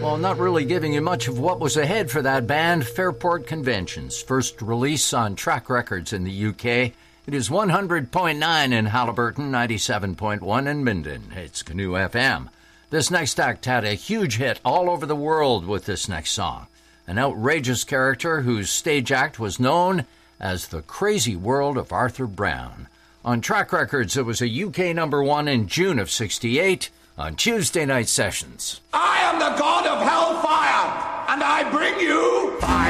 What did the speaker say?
Well, not really giving you much of what was ahead for that band, Fairport Conventions. First release on Track Records in the UK. It is 100.9 in Halliburton, 97.1 in Minden. It's Canoe FM. This next act had a huge hit all over the world with this next song. An outrageous character whose stage act was known as The Crazy World of Arthur Brown. On Track Records, it was a UK #1 in June of '68 on Tuesday Night Sessions. I am the god of hellfire, and I bring you fire.